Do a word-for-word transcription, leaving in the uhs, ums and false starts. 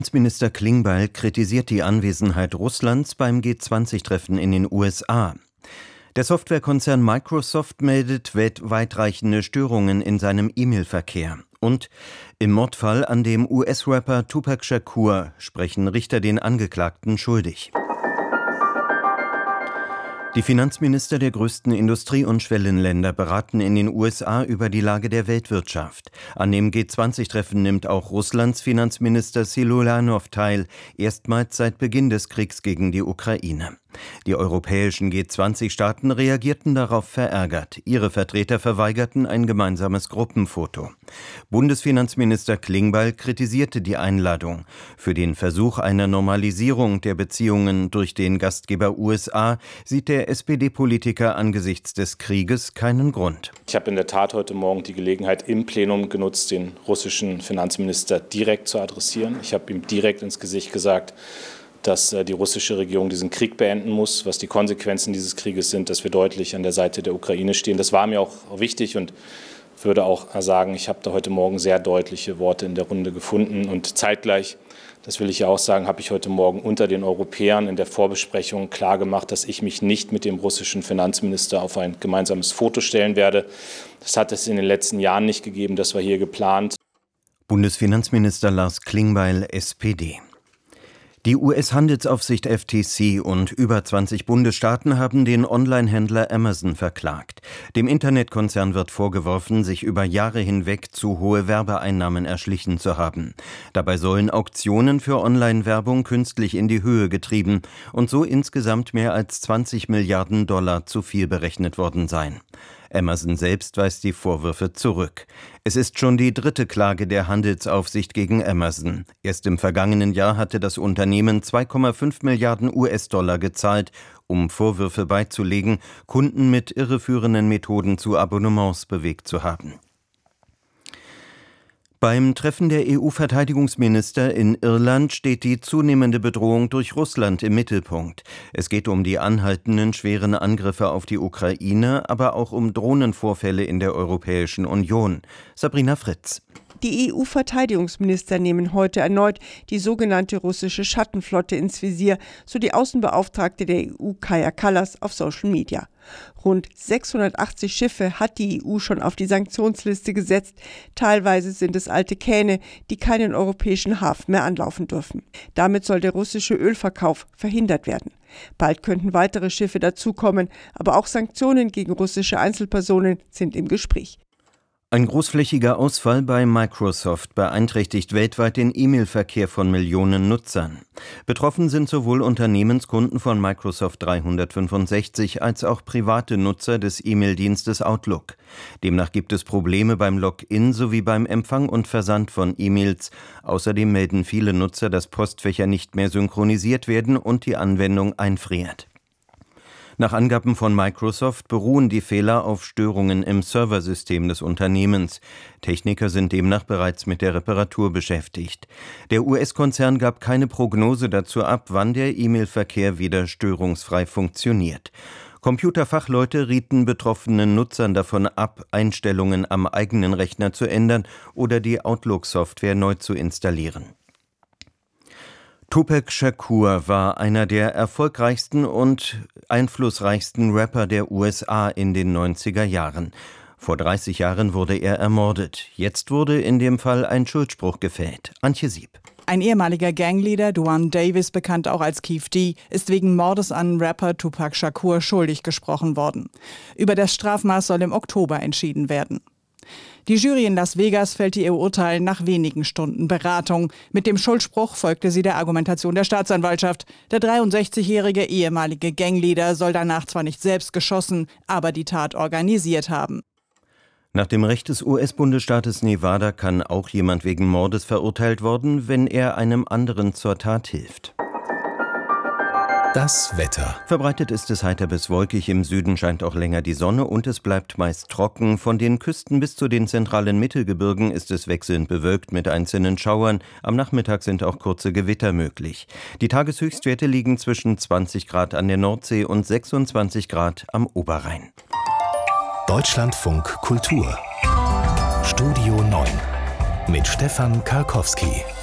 Finanzminister Klingbeil kritisiert die Anwesenheit Russlands beim G zwanzig Treffen in den U S A. Der Softwarekonzern Microsoft meldet weitreichende Störungen in seinem E-Mail-Verkehr. Und im Mordfall an dem U S-Rapper Tupac Shakur sprechen Richter den Angeklagten schuldig. Die Finanzminister der größten Industrie- und Schwellenländer beraten in den U S A über die Lage der Weltwirtschaft. An dem G zwanzig Treffen nimmt auch Russlands Finanzminister Siluanov teil, erstmals seit Beginn des Kriegs gegen die Ukraine. Die europäischen G zwanzig Staaten reagierten darauf verärgert. Ihre Vertreter verweigerten ein gemeinsames Gruppenfoto. Bundesfinanzminister Klingbeil kritisierte die Einladung. Für den Versuch einer Normalisierung der Beziehungen durch den Gastgeber U S A sieht der S P D-Politiker angesichts des Krieges keinen Grund. Ich habe in der Tat heute Morgen die Gelegenheit im Plenum genutzt, den russischen Finanzminister direkt zu adressieren. Ich habe ihm direkt ins Gesicht gesagt, dass die russische Regierung diesen Krieg beenden muss, was die Konsequenzen dieses Krieges sind, dass wir deutlich an der Seite der Ukraine stehen. Das war mir auch wichtig und würde auch sagen, ich habe da heute Morgen sehr deutliche Worte in der Runde gefunden. Und zeitgleich, das will ich ja auch sagen, habe ich heute Morgen unter den Europäern in der Vorbesprechung klargemacht, dass ich mich nicht mit dem russischen Finanzminister auf ein gemeinsames Foto stellen werde. Das hat es in den letzten Jahren nicht gegeben, das war hier geplant. Bundesfinanzminister Lars Klingbeil, S P D. Die U S-Handelsaufsicht F T C und über zwanzig Bundesstaaten haben den Online-Händler Amazon verklagt. Dem Internetkonzern wird vorgeworfen, sich über Jahre hinweg zu hohe Werbeeinnahmen erschlichen zu haben. Dabei sollen Auktionen für Online-Werbung künstlich in die Höhe getrieben und so insgesamt mehr als zwanzig Milliarden Dollar zu viel berechnet worden sein. Amazon selbst weist die Vorwürfe zurück. Es ist schon die dritte Klage der Handelsaufsicht gegen Amazon. Erst im vergangenen Jahr hatte das Unternehmen zwei Komma fünf Milliarden U S-Dollar gezahlt, um Vorwürfe beizulegen, Kunden mit irreführenden Methoden zu Abonnements bewegt zu haben. Beim Treffen der E U-Verteidigungsminister in Irland steht die zunehmende Bedrohung durch Russland im Mittelpunkt. Es geht um die anhaltenden schweren Angriffe auf die Ukraine, aber auch um Drohnenvorfälle in der Europäischen Union. Sabrina Fritz. Die E U-Verteidigungsminister nehmen heute erneut die sogenannte russische Schattenflotte ins Visier, so die Außenbeauftragte der E U Kaja Kallas auf Social Media. Rund sechshundertachtzig Schiffe hat die E U schon auf die Sanktionsliste gesetzt. Teilweise sind es alte Kähne, die keinen europäischen Hafen mehr anlaufen dürfen. Damit soll der russische Ölverkauf verhindert werden. Bald könnten weitere Schiffe dazukommen, aber auch Sanktionen gegen russische Einzelpersonen sind im Gespräch. Ein großflächiger Ausfall bei Microsoft beeinträchtigt weltweit den E-Mail-Verkehr von Millionen Nutzern. Betroffen sind sowohl Unternehmenskunden von Microsoft dreihundertfünfundsechzig als auch private Nutzer des E-Mail-Dienstes Outlook. Demnach gibt es Probleme beim Login sowie beim Empfang und Versand von E-Mails. Außerdem melden viele Nutzer, dass Postfächer nicht mehr synchronisiert werden und die Anwendung einfriert. Nach Angaben von Microsoft beruhen die Fehler auf Störungen im Serversystem des Unternehmens. Techniker sind demnach bereits mit der Reparatur beschäftigt. Der U S-Konzern gab keine Prognose dazu ab, wann der E-Mail-Verkehr wieder störungsfrei funktioniert. Computerfachleute rieten betroffenen Nutzern davon ab, Einstellungen am eigenen Rechner zu ändern oder die Outlook-Software neu zu installieren. Tupac Shakur war einer der erfolgreichsten und einflussreichsten Rapper der U S A in den neunziger Jahren. Vor dreißig Jahren wurde er ermordet. Jetzt wurde in dem Fall ein Schuldspruch gefällt. Antje Sieb. Ein ehemaliger Gangleader, Duane Davis, bekannt auch als Keef D, ist wegen Mordes an Rapper Tupac Shakur schuldig gesprochen worden. Über das Strafmaß soll im Oktober entschieden werden. Die Jury in Las Vegas fällt ihr Urteil nach wenigen Stunden Beratung. Mit dem Schuldspruch folgte sie der Argumentation der Staatsanwaltschaft. Der dreiundsechzigjährige ehemalige Gangleader soll danach zwar nicht selbst geschossen, aber die Tat organisiert haben. Nach dem Recht des U S-Bundesstaates Nevada kann auch jemand wegen Mordes verurteilt worden, wenn er einem anderen zur Tat hilft. Das Wetter. Verbreitet ist es heiter bis wolkig, im Süden scheint auch länger die Sonne und es bleibt meist trocken. Von den Küsten bis zu den zentralen Mittelgebirgen ist es wechselnd bewölkt mit einzelnen Schauern. Am Nachmittag sind auch kurze Gewitter möglich. Die Tageshöchstwerte liegen zwischen zwanzig Grad an der Nordsee und sechsundzwanzig Grad am Oberrhein. Deutschlandfunk Kultur. Studio neun mit Stefan Karkowski.